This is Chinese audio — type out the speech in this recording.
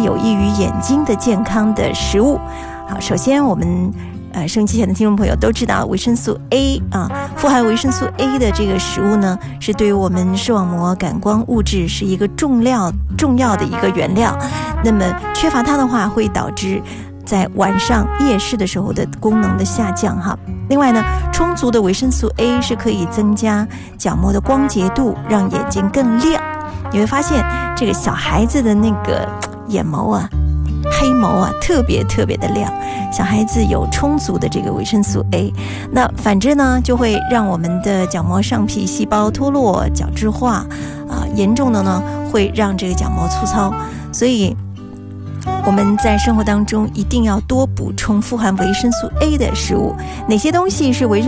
有益于眼睛的健康的食物。好，首先我们收音机前的听众朋友都知道，维生素 A 富含维生素 A 的这个食物呢，是对于我们视网膜感光物质是一个重要的一个原料。那么缺乏它的话，会导致在晚上夜视的时候的功能的下降哈。另外呢，充足的维生素 A 是可以增加角膜的光洁度，让眼睛更亮。你会发现这个小孩子的那个眼毛啊，黑毛啊，特别的亮。小孩子有充足的这个维生素 A， 那反之呢，就会让我们的角膜上皮细胞脱落、角质化严重的呢，会让这个角膜粗糙。所以我们在生活当中一定要多补充富含维生素 A 的食物。哪些东西是维生